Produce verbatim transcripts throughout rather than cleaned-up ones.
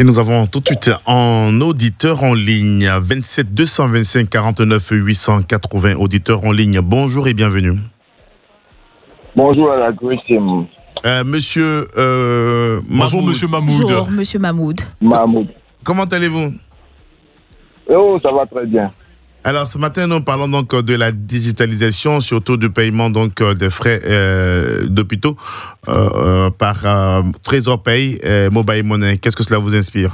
Et nous avons tout de suite un auditeur en ligne, vingt-sept deux cent vingt-cinq quarante-neuf huit cent quatre-vingts, auditeur en ligne. Bonjour et bienvenue. Bonjour à la Grissim. Euh, monsieur euh, Bonjour Monsieur Mahmoud. Bonjour Monsieur Mahmoud. Mahmoud. Comment allez-vous? Oh, ça va très bien. Alors ce matin, nous parlons donc de la digitalisation, surtout du paiement donc des frais euh, d'hôpitaux euh, euh, par euh, Trésor Pay et Mobile Money. Qu'est-ce que cela vous inspire?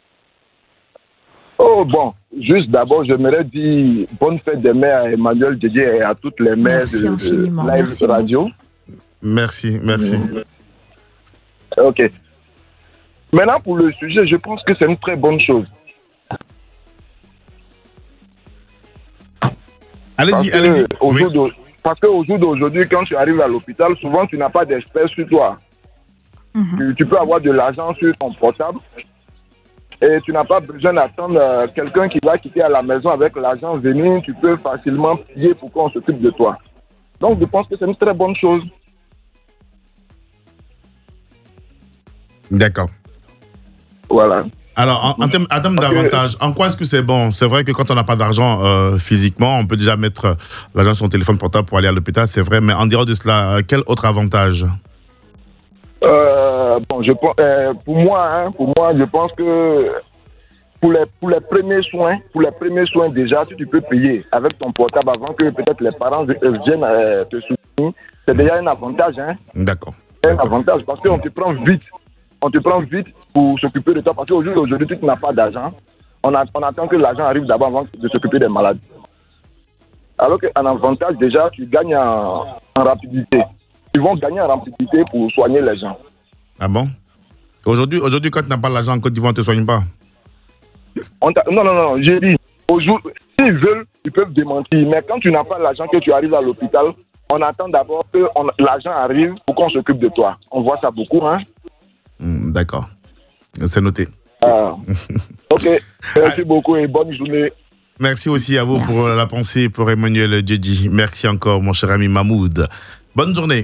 Oh bon, juste d'abord, j'aimerais dire bonne fête des mères à Emmanuel Didier et à toutes les mères Merci de, infiniment. de Live Merci Radio. Merci, merci. Ok. Maintenant, pour le sujet, je pense que c'est une très bonne chose. Allez-y, Parce que allez-y. au Oui. jour d'au- Parce qu'au jour d'aujourd'hui, quand tu arrives à l'hôpital, souvent tu n'as pas d'expert sur toi. Mhm. Tu, tu peux avoir de l'argent sur ton portable et tu n'as pas besoin d'attendre euh, quelqu'un qui va quitter à la maison avec l'argent venir. Tu peux facilement payer pour qu'on s'occupe de toi. Donc je pense que c'est une très bonne chose. D'accord. Voilà. Alors, en, en termes, en termes Parce que- d'avantages, en quoi est-ce que c'est bon? C'est vrai que quand on n'a pas d'argent euh, physiquement, on peut déjà mettre euh, l'argent sur son téléphone portable pour aller à l'hôpital, c'est vrai. Mais en dehors de cela, euh, quel autre avantage? Euh, bon, je, pense- euh, pour moi, hein, pour moi, je pense que pour les, pour les premiers soins, pour les premiers soins déjà, si tu peux payer avec ton portable avant que peut-être les parents euh, viennent euh, te soutenir, c'est déjà un avantage, hein. D'accord. C'est un D'accord. avantage parce qu'on te prend vite, on te prend vite pour s'occuper de toi parce qu'aujourd'hui, aujourd'hui, tu n'as pas d'argent. On, a- on attend que l'argent arrive d'abord avant de s'occuper des malades. Alors qu'un avantage déjà, tu gagnes en, en rapidité. Ils vont gagner en rapidité pour soigner les gens. Ah bon? Aujourd'hui, aujourd'hui, quand tu n'as pas l'argent en Côte d'Ivoire, on ne te soigne pas. On t'a- non, non, non, j'ai dit, aujourd'hui, s'ils veulent, ils peuvent démentir. Mais quand tu n'as pas l'argent, que tu arrives à l'hôpital, on attend d'abord que on- l'argent arrive pour qu'on s'occupe de toi. On voit ça beaucoup, hein. Hmm, d'accord. C'est noté. Ah. Ok, merci beaucoup et bonne journée. Merci aussi à vous Merci. pour la pensée pour Emmanuel Djedji. Merci encore, mon cher ami Mahmoud. Bonne journée.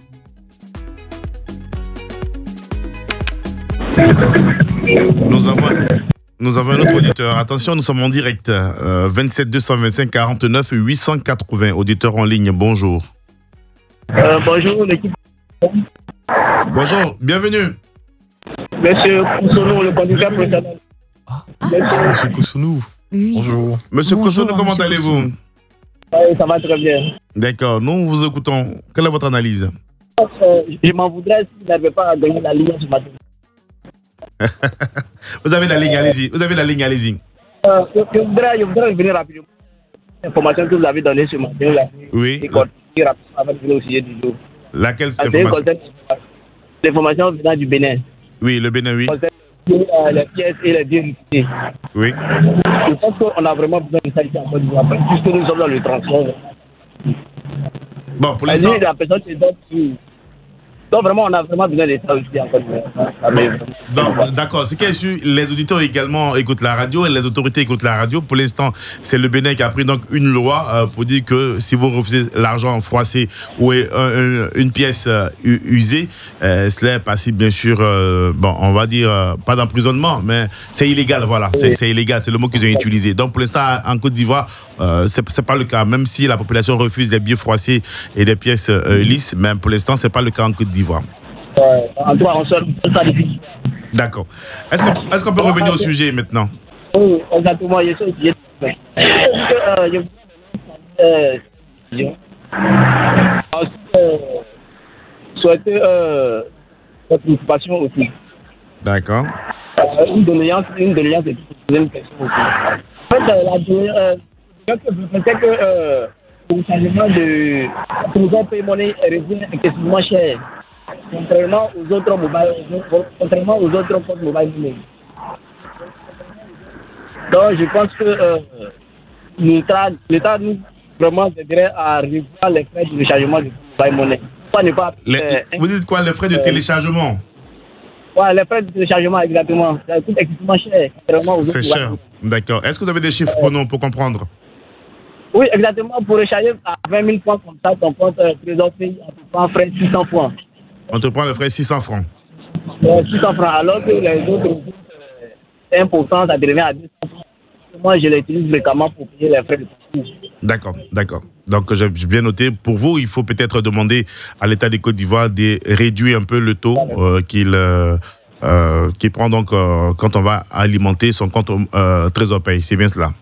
Nous avons, nous avons un autre auditeur. Attention, nous sommes en direct. Euh, vingt-sept deux cent vingt-cinq quarante-neuf huit cent quatre-vingts. Auditeur en ligne, bonjour. Euh, bonjour l'équipe. Bonjour, bienvenue. Monsieur Koussonou, le conducteur professionnel. Monsieur, Monsieur Koussounou. Oui. Bonjour. Monsieur Bonjour, Kosono, comment monsieur allez-vous? ouais, ça va très bien. D'accord, nous vous écoutons. Quelle est votre analyse? Euh, je m'en voudrais s'il n'avait pas gagné la ligne ce matin. Vous avez la ligne, allez-y. Vous avez la ligne, allez-y. Euh, je, je voudrais, je voudrais revenir rapidement. L'information que vous avez donnée ce matin, là, Oui. et continuer rapidement avec le sujet du jour. Laquelle cette Ah, c'est information? concerne l'information venant du Bénin. Oui, le Bénin, oui. Concerne euh, les pièces et les biens utilisés. Oui. Je pense qu'on a vraiment besoin de ça ici en Côte d'Ivoire, puisque nous sommes dans le transport. Bon, pour La l'instant, ligne, la personne se donne sur- Donc vraiment, on a vraiment besoin de ça aussi en Côte d'Ivoire. Ça bon, fait- donc, d'accord. Ce qui est sûr, les auditeurs également écoutent la radio et les autorités écoutent la radio. Pour l'instant, c'est le Bénin qui a pris donc une loi euh, pour dire que si vous refusez l'argent froissé ou euh, un- une pièce euh, u- usée, euh, cela est passible, bien sûr, euh, bon, on va dire, euh, pas d'emprisonnement, mais c'est illégal, voilà. C'est c'est illégal, c'est le mot qu'ils ont utilisé. Donc, pour l'instant, en Côte d'Ivoire, euh, c'est c'est pas le cas. Même si la population refuse les billets froissés et les pièces euh, lisses, mais pour l'instant, c'est pas le cas en Côte d'Ivoire. Euh, en tout cas, on sort on sort d'ici. D'accord. Est-ce qu'on est-ce qu'on peut revenir au sujet maintenant? Oui, exactement. Je suis obligé de faire. Euh, je euh, je- Ensuite, euh, souhaiter euh, votre préoccupation aussi. D'accord. Euh, une doléance, une doléance et poser une question aussi. En fait, euh, la doléance, euh, ce que je pensais que euh, pour le changement de Trésor Pay Money revient excessivement cher. Contrairement aux autres mobile, contrairement aux autres comptes mobile money. Donc, je pense que euh, l'État, l'État nous vraiment aiderait à revoir les frais de rechargement du mobile money. Pourquoi ne pas, Les- euh, vous dites quoi, les frais de euh, téléchargement? ouais, les frais de téléchargement, exactement. Ça coûte excessivement cher. Contrairement aux C'est autres cher. mobile money. D'accord. Est-ce que vous avez des chiffres pour nous, pour comprendre? Oui, exactement. Pour recharger à vingt mille francs comme ça, ton compte euh, Trésor Pay, on te prend frais six cents francs. On te prend le frais six cents francs. Euh, six cents francs. Alors que les autres, euh, un pour cent, ça devient à deux cents. Moi, je l'utilise fréquemment pour payer les frais de parcours. D'accord, d'accord. Donc, j'ai bien noté. Pour vous, il faut peut-être demander à l'État de Côte d'Ivoire de réduire un peu le taux euh, qu'il, euh, euh, qu'il prend donc, euh, quand on va alimenter son compte euh, Trésor Paye. C'est bien cela.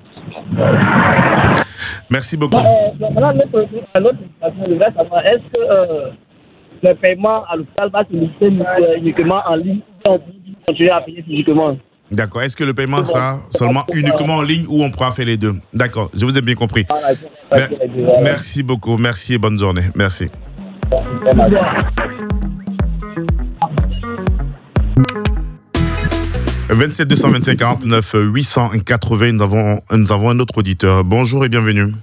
Merci beaucoup. Euh, voilà, notre, notre question, je voudrais savoir, est-ce que euh, le paiement à l'hôpital va se limiter uniquement en ligne ou on peut continuer à payer physiquement? D'accord. Est-ce que le paiement sera seulement uniquement en ligne ou on pourra faire les deux? D'accord. Je vous ai bien compris. Mer- Merci beaucoup. Merci et bonne journée. Merci. vingt-sept deux cent vingt-cinq quarante-neuf huit cent quatre-vingts, nous avons, nous avons un autre auditeur. Bonjour et bienvenue.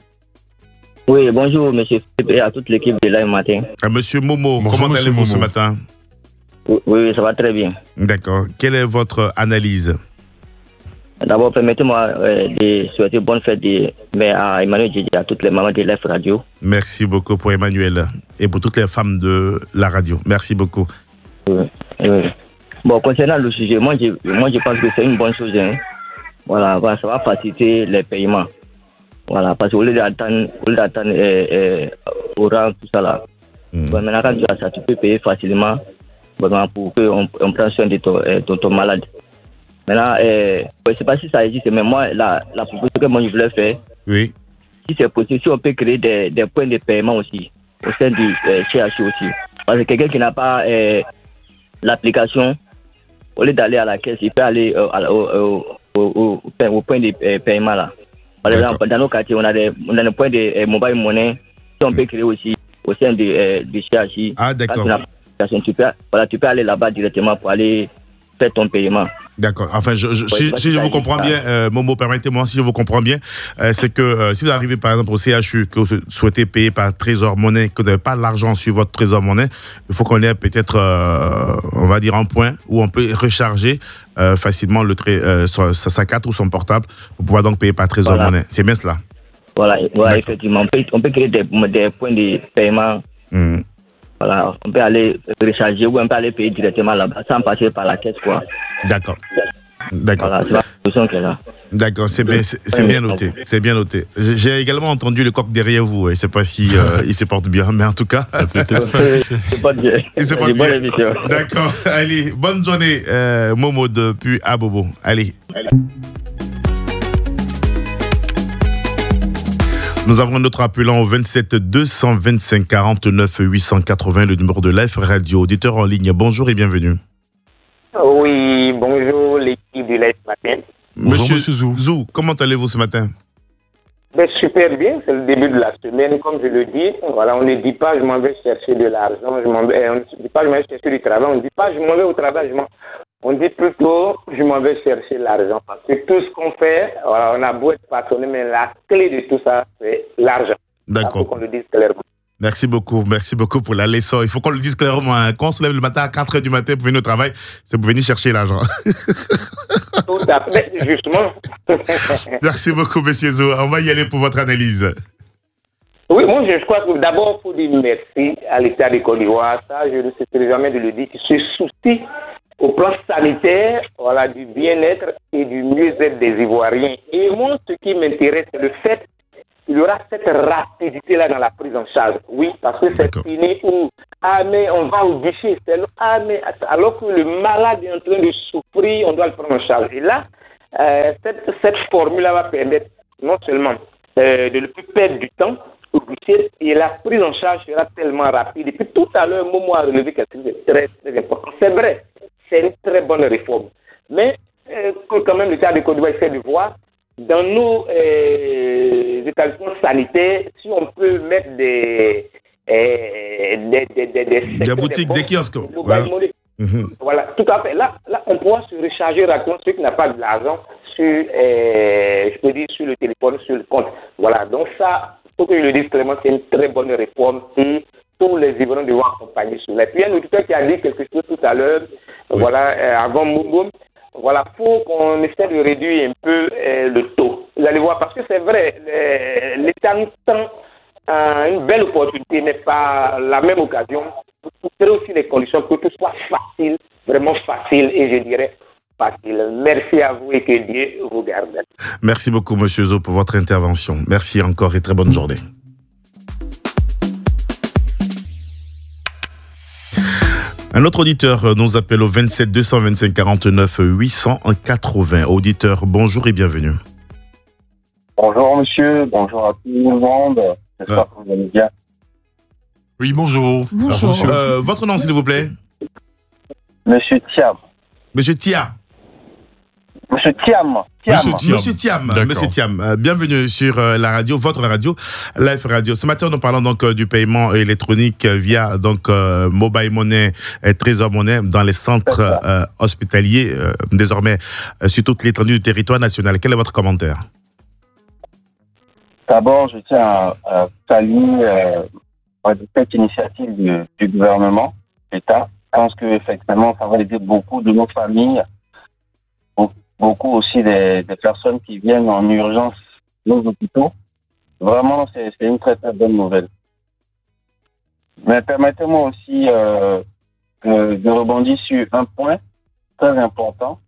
Oui, bonjour, monsieur Philippe et à toute l'équipe de Live Matin. Euh, monsieur Momo, Bonjour, comment monsieur allez-vous Momo. ce matin? Oui, oui, ça va très bien. D'accord. Quelle est votre analyse? D'abord, permettez-moi euh, de souhaiter bonne fête de, mais à Emmanuel Djidji, à toutes les mamans de Live Radio. Merci beaucoup pour Emmanuel et pour toutes les femmes de la radio. Merci beaucoup. Oui, oui. Bon, concernant le sujet, moi je, moi, je pense que c'est une bonne chose. Hein. Voilà, voilà, ça va faciliter les paiements. Voilà, parce qu'au lieu d'attendre, au lieu d'attendre euh, euh, au rang, tout ça là, Mm. bon, maintenant quand tu as ça, tu peux payer facilement bon, pour qu'on on prenne soin de ton, euh, de ton malade. Maintenant, euh, je ne sais pas si ça existe, mais moi, la, la proposition que moi je voulais faire, Oui. si c'est possible, si on peut créer des, des points de paiement aussi, au sein du euh, C H U aussi. Parce que quelqu'un qui n'a pas euh, l'application, au lieu d'aller à la caisse, il peut aller euh, à- au, au, au, au, au point de euh, paiement là. Par D'accord. exemple, dans nos quartiers, on a des, on a des points de euh, mobile money, si on peut créer aussi au sein du, euh, du C H U. Ah, d'accord. Quand tu n'as pas l'application, tu peux, voilà, tu peux aller là-bas directement pour aller faire ton paiement. D'accord. Enfin, je, je, si, Ouais, si je ça vous existe, comprends ça. bien, euh, Momo, permettez-moi, si je vous comprends bien, euh, c'est que euh, si vous arrivez par exemple au C H U, que vous souhaitez payer par Trésor Monnaie, que vous n'avez pas l'argent sur votre Trésor Monnaie, il faut qu'on ait peut-être, euh, on va dire, un point où on peut recharger euh, facilement le trai- euh, sa, sa carte ou son portable pour pouvoir donc payer par Trésor Voilà. Monnaie. C'est bien cela. Voilà, D'accord. voilà effectivement. On peut, on peut créer des, des points de paiement. Hmm. Voilà, on peut aller recharger ou on peut aller payer directement là-bas sans passer par la caisse, quoi. D'accord. D'accord. Voilà, c'est la solution qui est là. D'accord, c'est bien, c'est c'est bien noté. C'est bien noté. J'ai j'ai également entendu le coq derrière vous. Je ne sais pas si euh, il se porte bien, mais en tout cas. C'est pas bien. Il se porte C'est bonne bien. émission. D'accord. Allez, bonne journée, euh, Momo depuis Abobo. Allez. Nous avons un autre appelant au vingt-sept deux cent vingt-cinq quarante-neuf huit cent quatre-vingts, le numéro de Live Radio. Auditeur en ligne, bonjour et bienvenue. Oui, bonjour l'équipe du Live Matin. Bonjour, Monsieur Zou. Zou, comment allez-vous ce matin? Ben, super bien, c'est le début de la semaine, comme je le dis. Voilà, on ne dit pas je m'en vais chercher de l'argent, je m'en vais, on ne dit pas je m'en vais chercher du travail, on ne dit pas je m'en vais au travail, je m'en... on dit plutôt je m'en vais chercher l'argent. Parce que tout ce qu'on fait, voilà, on a beau être passionné, mais la clé de tout ça, c'est l'argent. D'accord. Il faut qu'on le dise clairement. Merci beaucoup, merci beaucoup pour la leçon. Il faut qu'on le dise clairement. Hein. Quand on se lève le matin à quatre heures du matin pour venir au travail, c'est pour venir chercher l'argent. Tout à fait, justement. Merci beaucoup, monsieur Zou. On va y aller pour votre analyse. Oui, moi je crois que d'abord, il faut dire merci à l'État de Côte d'Ivoire. Ça, je ne cesserai jamais de le dire, qui se soucie au plan sanitaire, voilà, du bien-être et du mieux-être des Ivoiriens. Et moi, ce qui m'intéresse, c'est le fait qu'il y aura cette rapidité-là dans la prise en charge. Oui, parce que c'est D'accord. fini où, ah mais on va au guichet, c'est ah mais alors que le malade est en train de souffrir, on doit le prendre en charge. Et là, euh, cette, cette formule-là va permettre non seulement euh, de ne plus perdre du temps au guichet, et la prise en charge sera tellement rapide. Et puis tout à l'heure, Momo a relevé quelque chose de très, très important. C'est vrai, c'est une très bonne réforme. Mais euh, que quand même l'État de Côte d'Ivoire essaie de voir dans nos euh, établissements sanitaires, si on peut mettre des, euh, des, des, des, des, Des boutiques, des kiosques. Voilà. Voilà. Mm-hmm. Voilà, tout à fait. Là, là, on pourra se recharger rapidement ceux qui n'ont pas de l'argent sur, euh, je peux dire, sur le téléphone, sur le compte. Voilà, donc ça, il faut que je le dise clairement, c'est une très bonne réforme et tous les Ivoiriens devront accompagner cela. Puis il y a un auditeur qui a dit quelque chose tout à l'heure, oui. Voilà, euh, avant Moumboum. Voilà, il faut qu'on essaie de réduire un peu euh, le taux. Vous allez voir, parce que c'est vrai, euh, l'État nous tend euh, une belle opportunité, mais pas la même occasion, pour créer aussi les conditions pour que tout soit facile, vraiment facile, et je dirais facile. Merci à vous et que Dieu vous garde. Merci beaucoup, Monsieur Zo, pour votre intervention. Merci encore et très bonne journée. Un autre auditeur nous appelle au vingt-sept deux cent vingt-cinq quarante-neuf huit cent quatre-vingts. Auditeur, bonjour et bienvenue. Bonjour monsieur, bonjour à tout le monde. J'espère que vous allez bien. Oui, bonjour. Bonjour. Alors, Euh, votre nom, s'il vous plaît? Monsieur Thiam. Monsieur Tia. Monsieur Thiam. Thiam. Monsieur, Thiam. Monsieur Thiam. D'accord. Monsieur Thiam. Euh, bienvenue sur euh, la radio, votre radio, Life Radio. Ce matin, nous parlons donc euh, du paiement électronique euh, via donc euh, Mobile Money et Trésor Money dans les centres euh, hospitaliers, euh, désormais euh, sur toute l'étendue du territoire national. Quel est votre commentaire? D'abord, je tiens à, à saluer euh, cette initiative du, du gouvernement, l'État. Je pense qu'effectivement, ça va aider beaucoup de nos familles, beaucoup aussi des, des personnes qui viennent en urgence dans nos hôpitaux. Vraiment, c'est, c'est une très très bonne nouvelle. Mais permettez-moi aussi euh, de, de rebondir sur un point très important.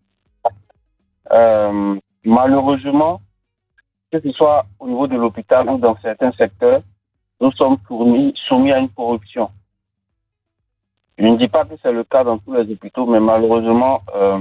Euh, malheureusement, que ce soit au niveau de l'hôpital ou dans certains secteurs, nous sommes soumis, soumis à une corruption. Je ne dis pas que c'est le cas dans tous les hôpitaux, mais malheureusement, euh,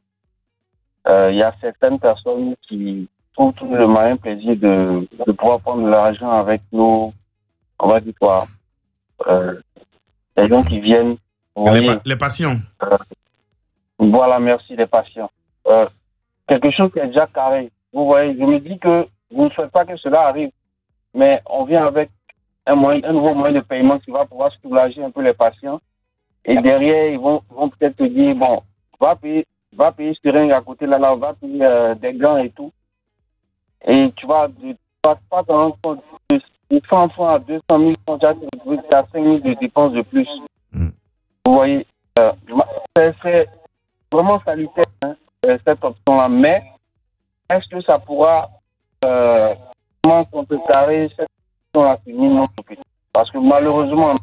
euh, il y a certaines personnes qui trouvent tout le moyen plaisir de, de pouvoir prendre de l'argent avec nos, on va dire quoi, euh, les gens qui viennent. Les, voyez, pa- les patients. euh, voilà, merci les patients. Euh, quelque chose qui est déjà carré. Vous voyez, je me dis que je ne souhaite pas que cela arrive, mais on vient avec un, moyen, un nouveau moyen de paiement qui va pouvoir soulager un peu les patients. Et derrière, ils vont, vont peut-être te dire, bon, va payer, va payer ce ring à côté là, là, va payer euh, des gants et tout. Et tu vas, tu vas pas t'en rendre compte, de cent francs à deux cent mille francs, tu as cinq mille de dépenses de plus. Mm. Vous voyez, euh, c'est, c'est vraiment salutaire, hein, cette option-là. Mais est-ce que ça pourra euh, comment contrecarrer cette option-là qui mine notre hôpital? Parce que malheureusement,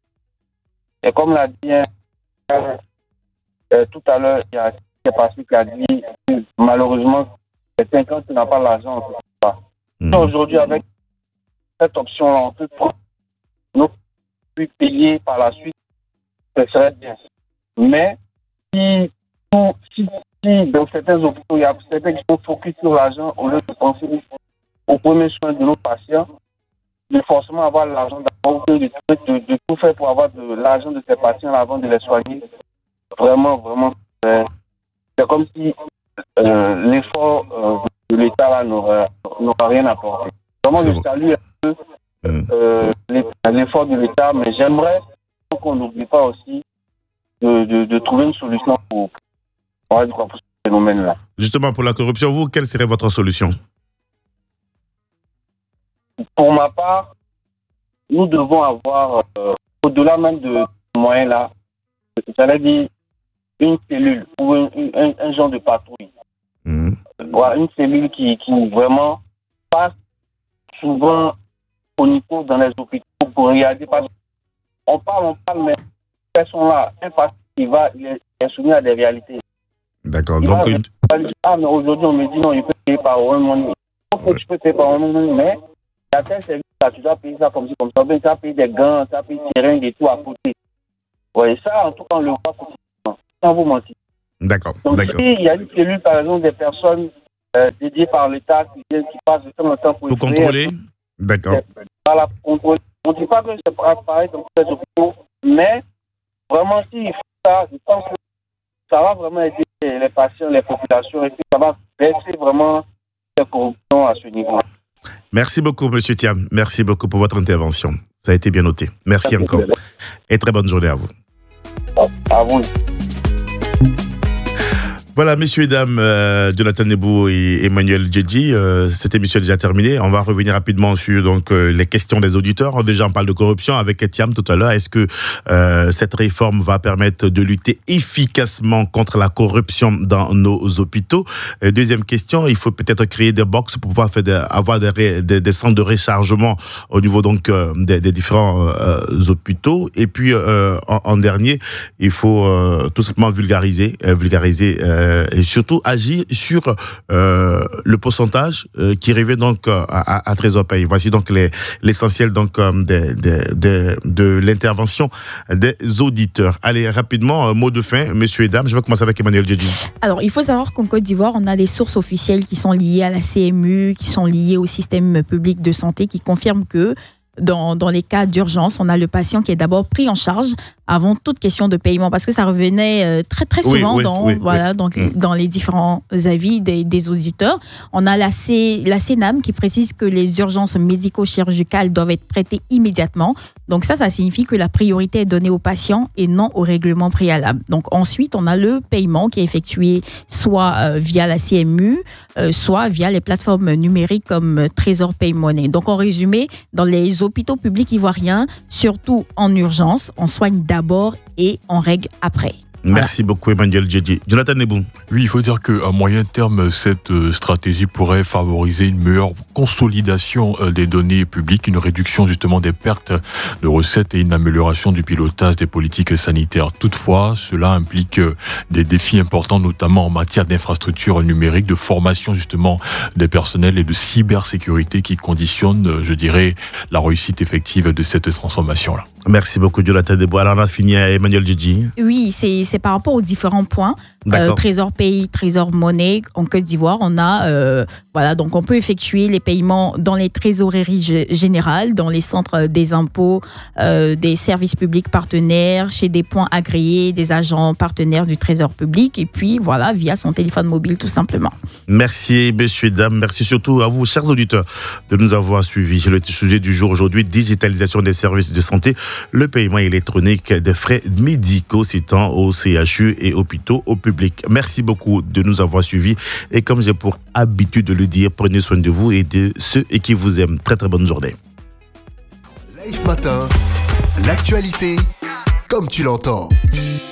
et comme l'a dit hein, euh, tout à l'heure, il y a qui est passé qui a dit malheureusement, quelqu'un quand tu n'as pas l'argent, on ne peut pas. Mmh. Aujourd'hui, avec cette option-là, on peut prendre, nous puis payer par la suite, ce serait bien. Mais si, si, si dans certains hôpitaux, il y a certains qui sont focus sur l'argent au lieu de penser aux premiers soins de nos patients, de forcément avoir l'argent d'abord, de, de, de, de tout faire pour avoir de l'argent de ces patients avant de les soigner. Vraiment, vraiment, euh, c'est comme si euh, l'effort euh, de l'État là n'aura, n'aura rien apporté. Vraiment, C'est je bon. salue un peu euh, l'effort de l'État, mais j'aimerais qu'on n'oublie pas aussi de, de, de trouver une solution pour, pour, pour ce phénomène-là. Justement, pour la corruption, vous, quelle serait votre solution? Pour ma part, nous devons avoir, euh, au-delà même de ce moyen-là, j'allais dire une cellule ou un, un, un genre de patrouille. Mmh. Voilà, une cellule qui, qui vraiment passe souvent au niveau dans les hôpitaux pour regarder. Parce qu'on parle, on parle, mais ces personnes-là, un patient qui va, il est, il est soumis à des réalités. D'accord. Il Donc, va, une... ah, mais aujourd'hui, on me dit non, il peut payer par un money. Tu peux payer par un money, mais il y a tel service là, tu dois payer ça comme ci, comme ça. Ben, tu as payé des gants, tu as payé des seringues et tout à côté. Oui, ça, en tout cas, on le voit sans vous mentir. D'accord. Donc, D'accord. il y a une cellule, par exemple, des personnes euh, dédiées par l'État qui, viennent, qui passent de temps en temps pour... Pour contrôler? D'accord. Voilà, pour contrôler. On ne dit pas que c'est pareil dans tous les hôpitaux, mais vraiment, s'il faut ça, je pense que ça va vraiment aider les patients, les populations, et puis ça va baisser vraiment la corruption à ce niveau. Merci beaucoup, Monsieur Thiam. Merci beaucoup pour votre intervention. Ça a été bien noté. Merci encore. Et très bonne journée à vous. À vous. Voilà, messieurs et dames, euh, Jonathan Nebou et Emmanuel Djedji, euh, cette émission est déjà terminée. On va revenir rapidement sur donc euh, les questions des auditeurs. Déjà, on parle de corruption avec Thiam tout à l'heure. Est-ce que euh, cette réforme va permettre de lutter efficacement contre la corruption dans nos hôpitaux? Et deuxième question, il faut peut-être créer des box pour pouvoir faire des, avoir des, ré, des, des centres de rechargement au niveau donc euh, des, des différents euh, hôpitaux. Et puis, euh, en, en dernier, il faut euh, tout simplement vulgariser, euh, vulgariser euh, euh, et surtout agir sur euh, le pourcentage euh, qui revient donc à, à, à Trésor Pays. Voici donc les, l'essentiel donc euh, de, de, de, de l'intervention des auditeurs. Allez, rapidement, mot de fin, messieurs et dames. Je vais commencer avec Emmanuel Djedji. Alors, il faut savoir qu'en Côte d'Ivoire, on a des sources officielles qui sont liées à la C M U, qui sont liées au système public de santé, qui confirment que Dans, dans les cas d'urgence, on a le patient qui est d'abord pris en charge avant toute question de paiement, parce que ça revenait euh, très très souvent oui, oui, dans, oui, voilà, oui. Donc, Mm. dans les différents avis des, des auditeurs. On a la, C, la CENAM qui précise que les urgences médico-chirurgicales doivent être traitées immédiatement. Donc ça, ça signifie que la priorité est donnée aux patients et non au règlement préalable. Donc ensuite, on a le paiement qui est effectué soit euh, via la C M U, euh, soit via les plateformes numériques comme euh, Trésor Pay Money. Donc en résumé, dans les hôpitaux publics ivoiriens, surtout en urgence, on soigne d'abord et on règle après. Merci voilà. beaucoup Emmanuel Djedji. Jonathan Nebou. Oui, il faut dire qu'à moyen terme, cette stratégie pourrait favoriser une meilleure consolidation des données publiques, une réduction justement des pertes de recettes et une amélioration du pilotage des politiques sanitaires. Toutefois, cela implique des défis importants, notamment en matière d'infrastructures numériques, de formation justement des personnels et de cybersécurité qui conditionnent, je dirais, la réussite effective de cette transformation-là. Merci beaucoup Jonathan Nebou. Alors on a fini à Emmanuel Djedji. Oui, c'est, c'est par rapport aux différents points. Euh, Trésor Pays, Trésor Monnaie, en Côte d'Ivoire, on a, euh, voilà, donc on peut effectuer les paiements dans les trésoreries g- générales, dans les centres des impôts, euh, des services publics partenaires, chez des points agréés, des agents partenaires du Trésor public, et puis voilà, via son téléphone mobile tout simplement. Merci messieurs et dames, merci surtout à vous, chers auditeurs, de nous avoir suivis. Le sujet du jour aujourd'hui, digitalisation des services de santé, le paiement électronique des frais médicaux citant au C H U et hôpitaux au public. Merci beaucoup de nous avoir suivis et comme j'ai pour habitude de le dire, prenez soin de vous et de ceux et qui vous aiment. Très très bonne journée. Live Matin, l'actualité comme tu l'entends.